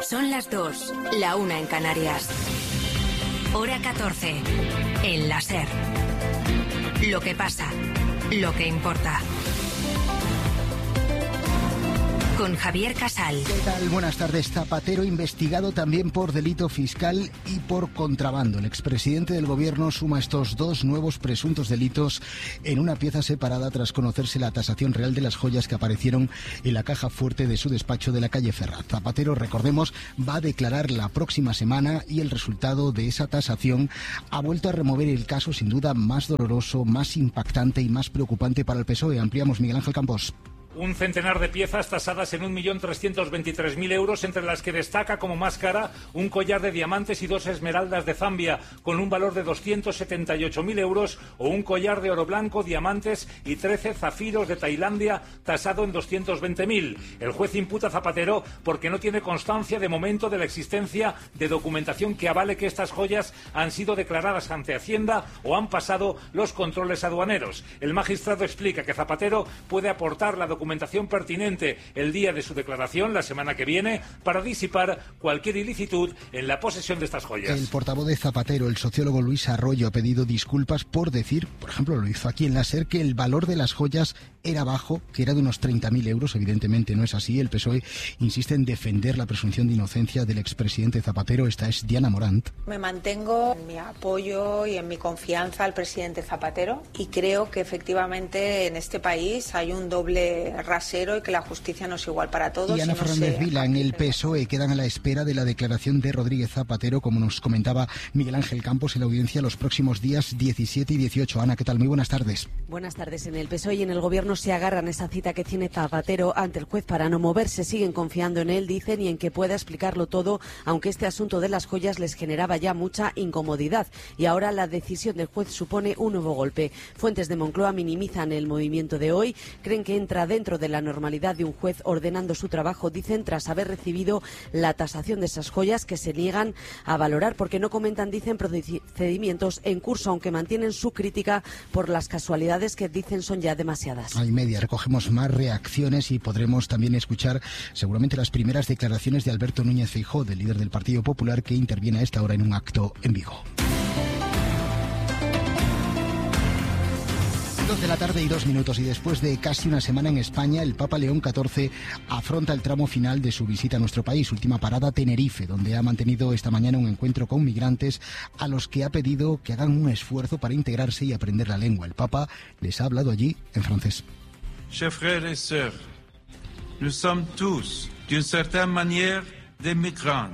Son las 2, la 1 en Canarias. Hora 14, en la SER. Lo que pasa, lo que importa. Con Javier Casal. ¿Qué tal? Buenas tardes. Zapatero investigado también por delito fiscal y por contrabando. El expresidente del gobierno suma estos dos nuevos presuntos delitos en una pieza separada tras conocerse la tasación real de las joyas que aparecieron en la caja fuerte de su despacho de la calle Ferraz. Zapatero, recordemos, va a declarar la próxima semana y el resultado de esa tasación ha vuelto a remover el caso sin duda más doloroso, más impactante y más preocupante para el PSOE. Ampliamos, Miguel Ángel Campos. Un centenar de piezas tasadas en 1.323.000 euros, entre las que destaca como más cara un collar de diamantes y 2 esmeraldas de Zambia, con un valor de 278.000 euros, o un collar de oro blanco, diamantes y 13 zafiros de Tailandia, tasado en 220.000. El juez imputa a Zapatero porque no tiene constancia de momento de la existencia de documentación que avale que estas joyas han sido declaradas ante Hacienda o han pasado los controles aduaneros. El magistrado explica que Zapatero puede aportar la documentación pertinente el día de su declaración, la semana que viene, para disipar cualquier ilicitud en la posesión de estas joyas. El portavoz de Zapatero, el sociólogo Luis Arroyo, ha pedido disculpas por decir, por ejemplo, lo hizo aquí en la SER, que el valor de las joyas era bajo, que era de unos 30.000 euros. Evidentemente no es así. El PSOE insiste en defender la presunción de inocencia del expresidente Zapatero. Esta es Diana Morant. Me mantengo en mi apoyo y en mi confianza al presidente Zapatero, y creo que efectivamente en este país hay un doble rasero y que la justicia no es igual para todos. Y Ana Fernández Vila, en el PSOE quedan a la espera de la declaración de Rodríguez Zapatero, como nos comentaba Miguel Ángel Campos, en la audiencia los próximos días 17 y 18. Ana, ¿qué tal? Muy buenas tardes. Buenas tardes. En el PSOE y en el Gobierno se agarran a esa cita que tiene Zapatero ante el juez para no moverse. Siguen confiando en él, dicen, y en que pueda explicarlo todo, aunque este asunto de las joyas les generaba ya mucha incomodidad. Y ahora la decisión del juez supone un nuevo golpe. Fuentes de Moncloa minimizan el movimiento de hoy, creen que entra dentro de la normalidad de un juez ordenando su trabajo, dicen, tras haber recibido la tasación de esas joyas que se niegan a valorar, porque no comentan, dicen, procedimientos en curso, aunque mantienen su crítica por las casualidades que dicen son ya demasiadas. Hay media, recogemos más reacciones y podremos también escuchar seguramente las primeras declaraciones de Alberto Núñez Feijóo, del líder del Partido Popular, que interviene a esta hora en un acto en Vigo. 2 de la tarde y 2 minutos, y después de casi una semana en España, el Papa León XIV afronta el tramo final de su visita a nuestro país. Última parada, Tenerife, donde ha mantenido esta mañana un encuentro con migrantes a los que ha pedido que hagan un esfuerzo para integrarse y aprender la lengua. El Papa les ha hablado allí en francés. Chers frères et sœurs, nous sommes tous, d'une certaine manière, des migrants.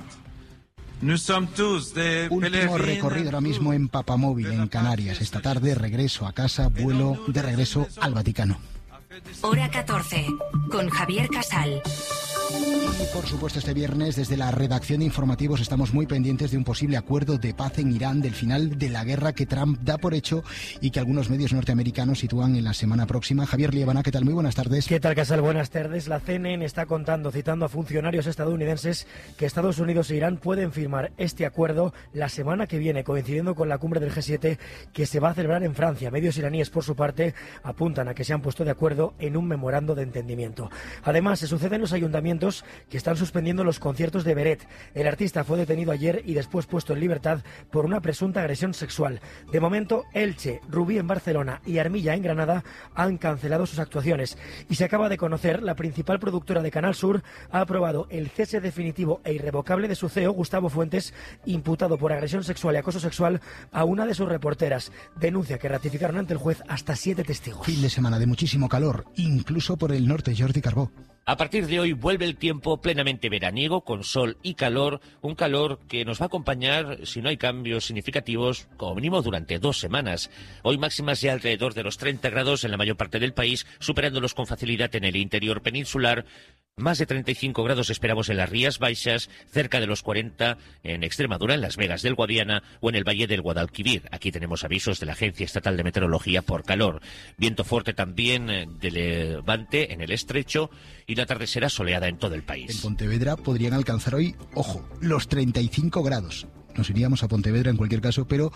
Último recorrido ahora mismo en Papamóvil, en Canarias. Esta tarde regreso a casa, vuelo de regreso al Vaticano. Hora 14, con Javier Casal. Y por supuesto este viernes desde la redacción de informativos estamos muy pendientes de un posible acuerdo de paz en Irán, del final de la guerra que Trump da por hecho y que algunos medios norteamericanos sitúan en la semana próxima. Javier Liebana, ¿qué tal? Muy buenas tardes. ¿Qué tal, Casal? Buenas tardes. La CNN está citando a funcionarios estadounidenses, que Estados Unidos e Irán pueden firmar este acuerdo la semana que viene, coincidiendo con la cumbre del G7 que se va a celebrar en Francia. Medios iraníes, por su parte, apuntan a que se han puesto de acuerdo en un memorando de entendimiento. Además, se suceden los ayuntamientos que están suspendiendo los conciertos de Beret. El artista fue detenido ayer y después puesto en libertad por una presunta agresión sexual. De momento, Elche, Rubí en Barcelona y Armilla en Granada han cancelado sus actuaciones. Y se acaba de conocer, la principal productora de Canal Sur ha aprobado el cese definitivo e irrevocable de su CEO, Gustavo Fuentes, imputado por agresión sexual y acoso sexual a una de sus reporteras. Denuncia que ratificaron ante el juez hasta 7 testigos. Fin de semana de muchísimo calor, incluso por el norte. Jordi Carbó. A partir de hoy vuelve el tiempo plenamente veraniego, con sol y calor, un calor que nos va a acompañar, si no hay cambios significativos, como mínimo durante 2 semanas. Hoy máximas ya alrededor de los 30 grados en la mayor parte del país, superándolos con facilidad en el interior peninsular. Más de 35 grados esperamos en las Rías Baixas, cerca de los 40 en Extremadura, en Las Vegas del Guadiana o en el Valle del Guadalquivir. Aquí tenemos avisos de la Agencia Estatal de Meteorología por calor. Viento fuerte también de levante en el estrecho y la tarde será soleada en todo el país. En Pontevedra podrían alcanzar hoy, ojo, los 35 grados. Nos iríamos a Pontevedra en cualquier caso, pero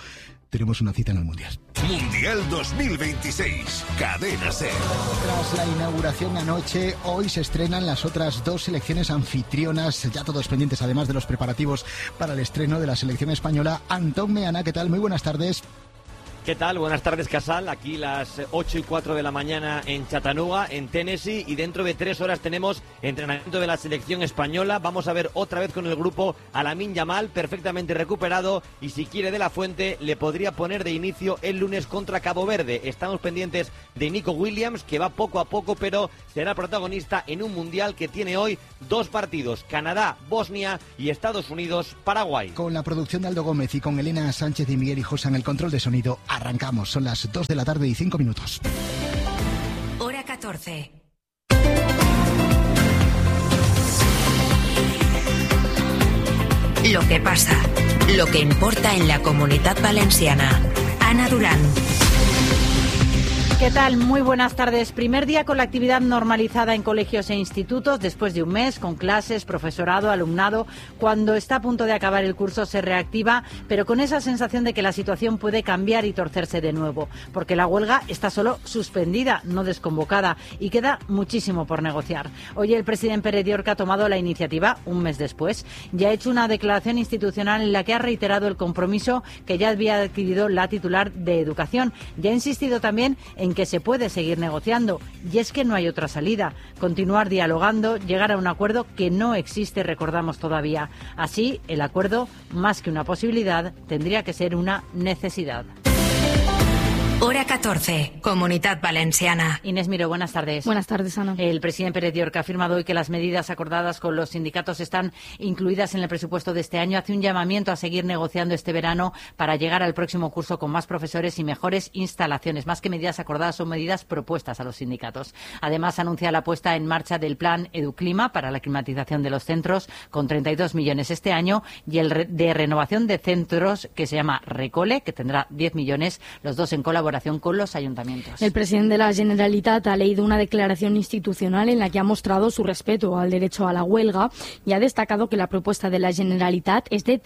tenemos una cita en el Mundial. Mundial 2026, Cadena SER. Tras la inauguración anoche, hoy se estrenan las otras dos selecciones anfitrionas, ya todos pendientes además de los preparativos para el estreno de la selección española. Antón Meana, ¿qué tal? Muy buenas tardes. ¿Qué tal? Buenas tardes, Casal. Aquí las 8:04 de la mañana en Chattanooga, en Tennessee, y dentro de 3 horas tenemos entrenamiento de la selección española. Vamos a ver otra vez con el grupo a Lamine Yamal, perfectamente recuperado, y si quiere De La Fuente le podría poner de inicio el lunes contra Cabo Verde. Estamos pendientes de Nico Williams, que va poco a poco, pero será protagonista en un mundial que tiene hoy 2 partidos: Canadá, Bosnia y Estados Unidos, Paraguay. Con la producción de Aldo Gómez y con Elena Sánchez y Miguel Hijosa en el control de sonido, arrancamos. Son las 2 de la tarde y 5 minutos. Hora 14. Lo que pasa, lo que importa en la Comunitat Valenciana. Ana Durán. ¿Qué tal? Muy buenas tardes. Primer día con la actividad normalizada en colegios e institutos, después de un mes con clases, profesorado, alumnado. Cuando está a punto de acabar el curso se reactiva, pero con esa sensación de que la situación puede cambiar y torcerse de nuevo, porque la huelga está solo suspendida, no desconvocada, y queda muchísimo por negociar. Hoy el presidente Pere Diorca ha tomado la iniciativa un mes después. Ya ha hecho una declaración institucional en la que ha reiterado el compromiso que ya había adquirido la titular de Educación. Ya ha insistido también en que se puede seguir negociando, y es que no hay otra salida: continuar dialogando, llegar a un acuerdo que no existe, recordamos todavía. Así, el acuerdo, más que una posibilidad, tendría que ser una necesidad. Hora 14, Comunitat Valenciana. Inés Miró, buenas tardes. Buenas tardes, Ana. El presidente Pere Diorca ha afirmado hoy que las medidas acordadas con los sindicatos están incluidas en el presupuesto de este año. Hace un llamamiento a seguir negociando este verano para llegar al próximo curso con más profesores y mejores instalaciones. Más que medidas acordadas, son medidas propuestas a los sindicatos. Además, anuncia la puesta en marcha del plan Educlima para la climatización de los centros, con 32 millones este año, y el de renovación de centros, que se llama Recole, que tendrá 10 millones, los dos en colaboración con los ayuntamientos. El presidente de la Generalitat ha leído una declaración institucional en la que ha mostrado su respeto al derecho a la huelga y ha destacado que la propuesta de la Generalitat es de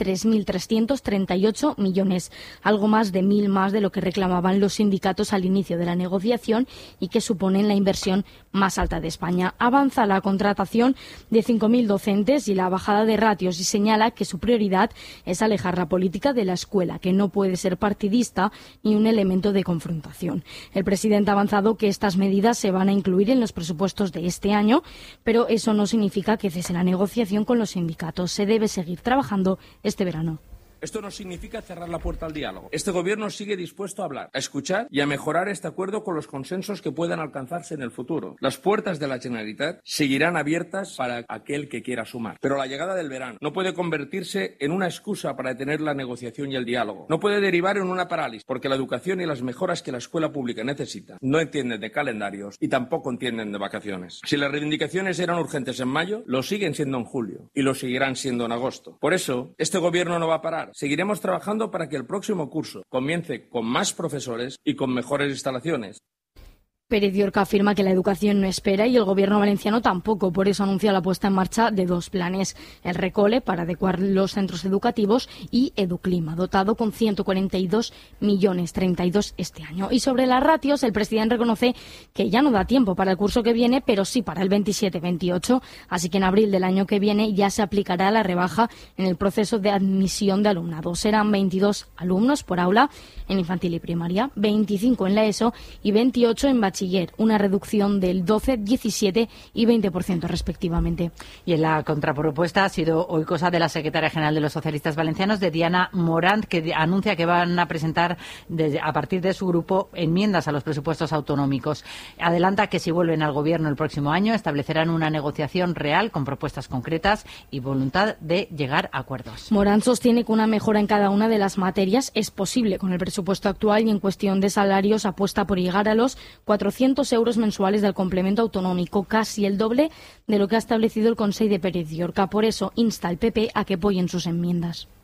3.338 millones, algo más de 1.000 más de lo que reclamaban los sindicatos al inicio de la negociación y que suponen la inversión más alta de España. Avanza la contratación de 5.000 docentes y la bajada de ratios, y señala que su prioridad es alejar la política de la escuela, que no puede ser partidista ni un elemento de confrontación. El presidente ha avanzado que estas medidas se van a incluir en los presupuestos de este año, pero eso no significa que cese la negociación con los sindicatos. Se debe seguir trabajando este verano. Esto no significa cerrar la puerta al diálogo. Este gobierno sigue dispuesto a hablar, a escuchar y a mejorar este acuerdo con los consensos que puedan alcanzarse en el futuro. Las puertas de la Generalitat seguirán abiertas para aquel que quiera sumar. Pero la llegada del verano no puede convertirse en una excusa para detener la negociación y el diálogo. No puede derivar en una parálisis, porque la educación y las mejoras que la escuela pública necesita no entienden de calendarios y tampoco entienden de vacaciones. Si las reivindicaciones eran urgentes en mayo, lo siguen siendo en julio y lo seguirán siendo en agosto. Por eso, este gobierno no va a parar. Seguiremos trabajando para que el próximo curso comience con más profesores y con mejores instalaciones. Pere Diorca afirma que la educación no espera y el gobierno valenciano tampoco. Por eso anuncia la puesta en marcha de 2 planes: el Recole, para adecuar los centros educativos, y Educlima, dotado con 142 millones, 32 este año. Y sobre las ratios, el presidente reconoce que ya no da tiempo para el curso que viene, pero sí para el 27-28. Así que en abril del año que viene ya se aplicará la rebaja en el proceso de admisión de alumnado. Serán 22 alumnos por aula en infantil y primaria, 25 en la ESO y 28 en bachiller, una reducción del 12, 17 y 20% respectivamente. Y en la contrapropuesta ha sido hoy cosa de la secretaria general de los socialistas valencianos, de Diana Morant, que anuncia que van a presentar a partir de su grupo enmiendas a los presupuestos autonómicos. Adelanta que si vuelven al gobierno el próximo año establecerán una negociación real con propuestas concretas y voluntad de llegar a acuerdos. Morant sostiene que una mejora en cada una de las materias es posible con el presupuesto actual, y en cuestión de salarios apuesta por llegar a los 400 euros mensuales del complemento autonómico, casi el doble de lo que ha establecido el Consell de Pere Diorca. Por eso insta al PP a que apoyen sus enmiendas.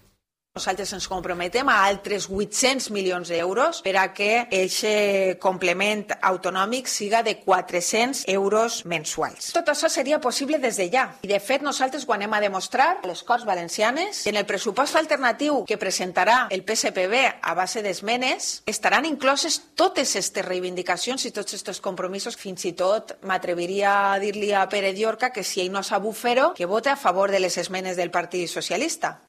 Nosaltres ens comprometem a altres 800 milions d'euros per a que aquest complement autonòmic siga de 400 euros mensuals. Tot això seria possible des de ja. I, de fet, nosaltres ho anem a demostrar a les Corts Valencianes. En el pressupost alternatiu que presentarà el PSPB a base d'esmenes estaran incloses totes aquestes reivindicacions i tots aquests compromisos. Fins i tot m'atreviria a dir-li a Pere Llorca que si ell no sap fer-ho, que vote a favor de les esmenes del Partit Socialista.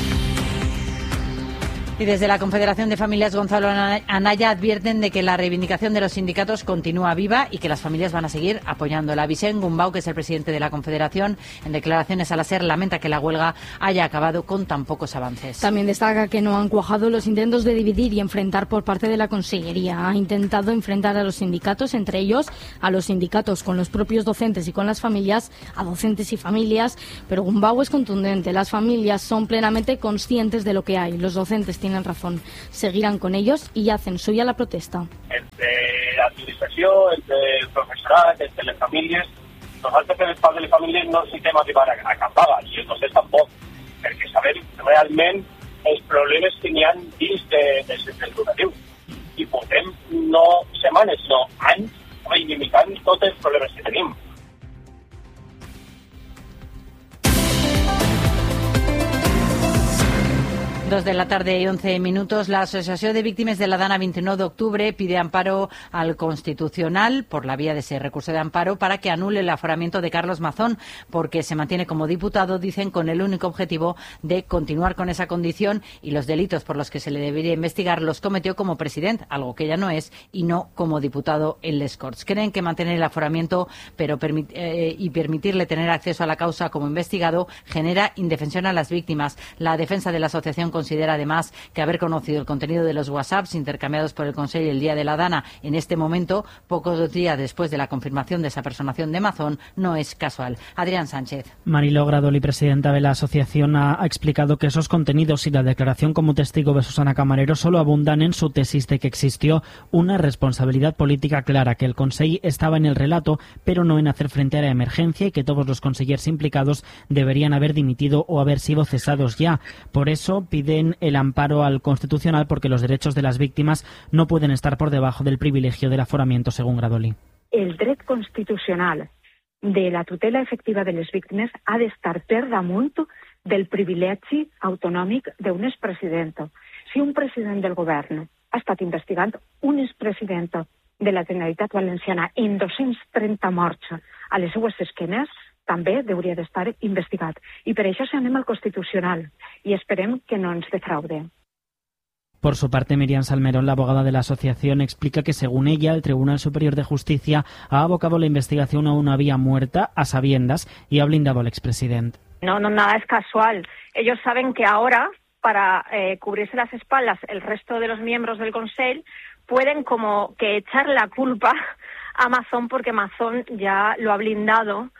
Y desde la Confederación de Familias Gonzalo Anaya advierten de que la reivindicación de los sindicatos continúa viva y que las familias van a seguir apoyándola. Vicent Gumbau, que es el presidente de la Confederación, en declaraciones a la SER, lamenta que la huelga haya acabado con tan pocos avances. También destaca que no han cuajado los intentos de dividir y enfrentar por parte de la Consellería. Ha intentado enfrentar a los sindicatos, entre ellos a los sindicatos con los propios docentes y con las familias, a docentes y familias, pero Gumbau es contundente. Las familias son plenamente conscientes de lo que hay. Los docentes tienen razón, seguirán con ellos y hacen suya la protesta. Entre l'administració, entre el professorat, entre les famílies, nosaltres els pares de les famílies no necessitem arribar a cap vaga, i els docents tampoc, perquè sabem realment els problemes que n'hi ha dins del centre educatiu. I portem no setmanes, sinó anys reivindicant tots els problemes que tenim. 2 de la tarde y 11 minutos. La Asociación de Víctimas de la Dana 29 de octubre pide amparo al Constitucional por la vía de ese recurso de amparo para que anule el aforamiento de Carlos Mazón, porque se mantiene como diputado, dicen, con el único objetivo de continuar con esa condición, y los delitos por los que se le debería investigar los cometió como presidente, algo que ya no es, y no como diputado en les Corts. Creen que mantener el aforamiento y permitirle tener acceso a la causa como investigado genera indefensión a las víctimas. La defensa de la asociación considera además que haber conocido el contenido de los WhatsApps intercambiados por el Consejo el día de la Dana en este momento, pocos días después de la confirmación de esa personación de Mazón, no es casual. Adrián Sánchez. Marilo Gradoli, presidenta de la asociación, ha explicado que esos contenidos y la declaración como testigo de Susana Camarero solo abundan en su tesis de que existió una responsabilidad política clara, que el Consejo estaba en el relato, pero no en hacer frente a la emergencia, y que todos los consejeros implicados deberían haber dimitido o haber sido cesados ya. Por eso piden el amparo al Constitucional, porque los derechos de las víctimas no pueden estar por debajo del privilegio del aforamiento, según Gradoli. El dret constitucional de la tutela efectiva de les víctimes ha d'estar per damunt del privilegi autonòmic d'un expresident. Si un president del govern ha estat investigant un expresident de la Generalitat Valenciana en 230 morts a les seues esquenes, també hauria d'estar investigat. I per això anem al Constitucional i esperem que no ens defraude. Por su parte, Miriam Salmerón, la abogada de la asociación, explica que, según ella, el Tribunal Superior de Justicia ha abocado la investigación a una vía muerta, a sabiendas, y ha blindado al expresidente. No, nada es casual. Ellos saben que ahora, para cubrirse las espaldas, el resto de los miembros del Consejo pueden como que echar la culpa a Mazón, porque Mazón ya lo ha blindado.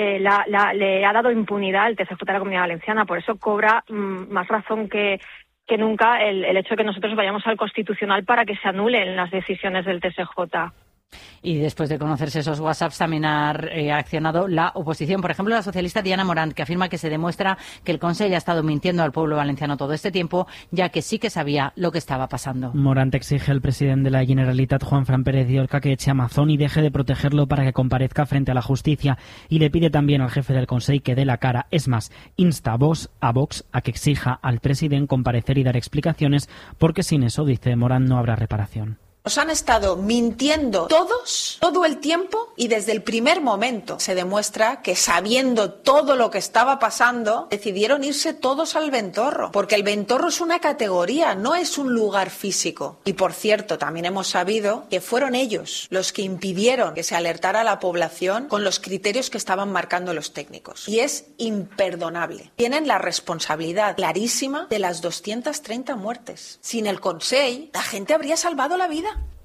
Le ha dado impunidad al TSJ de la Comunidad Valenciana. Por eso cobra más razón que nunca el hecho de que nosotros vayamos al Constitucional para que se anulen las decisiones del TSJ. Y después de conocerse esos WhatsApps también ha reaccionado la oposición. Por ejemplo, la socialista Diana Morant, que afirma que se demuestra que el Consejo ha estado mintiendo al pueblo valenciano todo este tiempo, ya que sí que sabía lo que estaba pasando. Morant exige al presidente de la Generalitat, Juanfran Pérez Llorca, que eche a Mazón y deje de protegerlo para que comparezca frente a la justicia. Y le pide también al jefe del Consejo que dé la cara. Es más, insta a Vox a que exija al presidente comparecer y dar explicaciones, porque sin eso, dice Morant, no habrá reparación. Nos han estado mintiendo todos, todo el tiempo, y desde el primer momento se demuestra que, sabiendo todo lo que estaba pasando, decidieron irse todos al Ventorro, porque el Ventorro es una categoría, no es un lugar físico. Y por cierto, también hemos sabido que fueron ellos los que impidieron que se alertara a la población con los criterios que estaban marcando los técnicos. Y es imperdonable. Tienen la responsabilidad clarísima de las 230 muertes. Sin el Consell, la gente habría salvado la vida.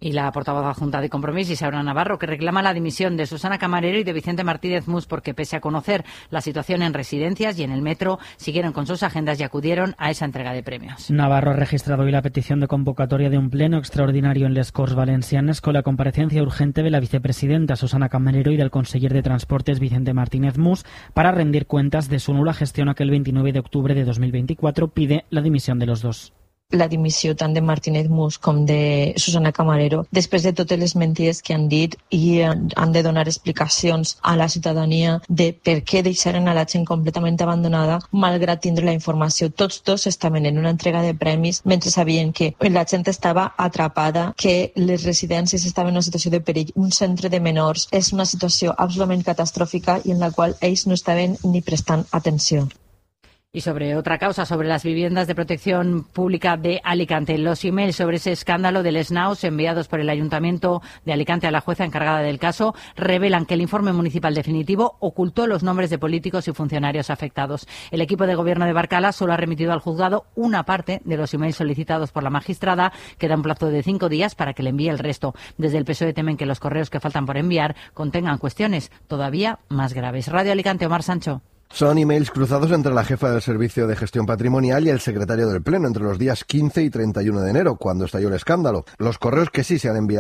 Y la portavoz adjunta de Compromís, Isaura Navarro, que reclama la dimisión de Susana Camarero y de Vicente Martínez Mus porque, pese a conocer la situación en residencias y en el metro, siguieron con sus agendas y acudieron a esa entrega de premios. Navarro ha registrado hoy la petición de convocatoria de un pleno extraordinario en les Corts Valencianes con la comparecencia urgente de la vicepresidenta Susana Camarero y del conseller de Transportes Vicente Martínez Mus para rendir cuentas de su nula gestión que el 29 de octubre de 2024 pide la dimisión de los dos. La dimissió tant de Martínez Mus com de Susana Camarero després de totes les mentides que han dit i han de donar explicacions a la ciutadania de per què deixaren a la gent completament abandonada malgrat tindre la informació. Tots dos estaven en una entrega de premis mentre sabien que la gent estava atrapada, que les residències estaven en una situació de perill, un centre de menors. És una situació absolutament catastròfica i en la qual ells no estaven ni prestant atenció. Y sobre otra causa, sobre las viviendas de protección pública de Alicante. Los emails sobre ese escándalo del SNAUS enviados por el Ayuntamiento de Alicante a la jueza encargada del caso revelan que el informe municipal definitivo ocultó los nombres de políticos y funcionarios afectados. El equipo de gobierno de Barcala solo ha remitido al juzgado una parte de los emails solicitados por la magistrada, que da un plazo de 5 días para que le envíe el resto. Desde el PSOE temen que los correos que faltan por enviar contengan cuestiones todavía más graves. Radio Alicante, Omar Sancho. Son emails cruzados entre la jefa del Servicio de Gestión Patrimonial y el secretario del Pleno entre los días 15 y 31 de enero, cuando estalló el escándalo. Los correos que sí se han enviado